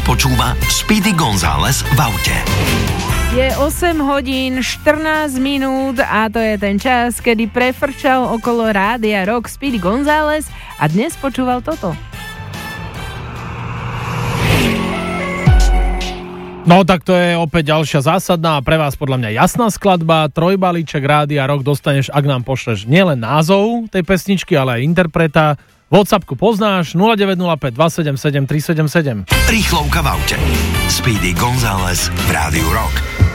počúva Speedy González v aute. Je 8 hodín 14 minút a to je ten čas, kedy prefrčal okolo Rádia Rock Speedy González a dnes počúval toto. No tak to je opäť ďalšia zásadná a pre vás podľa mňa jasná skladba. Trojbalíček Rádia Rock dostaneš, ak nám pošleš nielen názov tej pesničky, ale aj interpreta. WhatsAppku poznáš 0905 277 377. Rýchlovka v aute. Speedy González v Rádiu Rock.